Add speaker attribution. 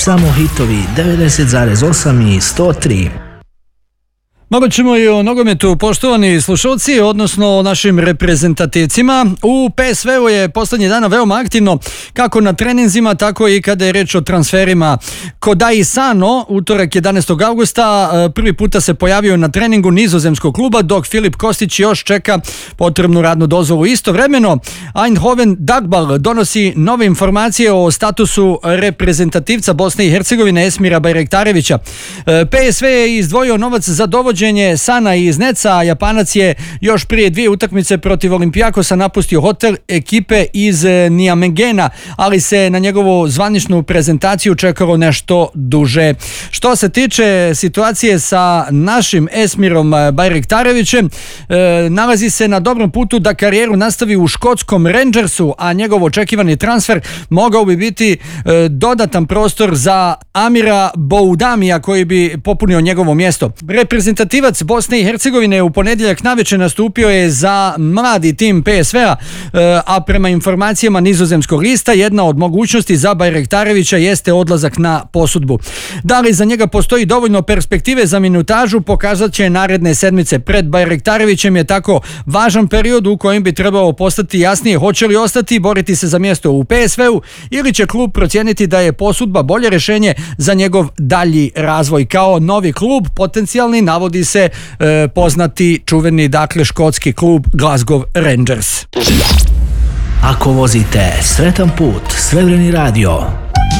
Speaker 1: Samo hitovi 90,8 i 103.
Speaker 2: Malo ćemo i o nogometu, poštovani slušalci, odnosno o našim reprezentativcima. U PSV-u je posljednjih dana veoma aktivno, kako na treninzima, tako i kada je reč o transferima. Kodai Sano, utorak 11. augusta, prvi puta se pojavio na treningu nizozemskog kluba, dok Filip Kostić još čeka potrebnu radnu dozvolu. Istovremeno, Eindhoven Dagbal donosi nove informacije o statusu reprezentativca Bosne i Hercegovine Esmira Bajrektarevića. PSV je izdvojio novac za dovođenje Sana iz Neca, a Japanac je još prije 2 utakmice protiv Olimpijakosa napustio hotel ekipe iz Nijamegena, ali se na njegovu zvaničnu prezentaciju čekalo nešto duže. Što se tiče situacije sa našim Esmirom Bajrektarevićem, nalazi se na dobrom putu da karijeru nastavi u škotskom Rangersu, a njegov očekivani transfer mogao bi biti dodatan prostor za Amira Boudamija koji bi popunio njegovo mjesto. Reprezentativac Bosne i Hercegovine u ponedjeljak navečer nastupio je za mladi tim PSV-a, a prema informacijama nizozemskog lista jedna od mogućnosti za Bajrektarevića jeste odlazak na posudbu. Da li za njega postoji dovoljno perspektive za minutažu, pokazat će naredne sedmice. Pred Bajrektarevićem je tako važan period u kojem bi trebalo postati jasnije hoće li ostati i boriti se za mjesto u PSV-u ili će klub procijeniti da je posudba bolje rješenje za njegov dalji razvoj. Kao novi klub potencijalni navodi se poznati čuveni, dakle, škotski klub Glasgow Rangers.
Speaker 1: Ako vozite, sretan put, Srebreni radio.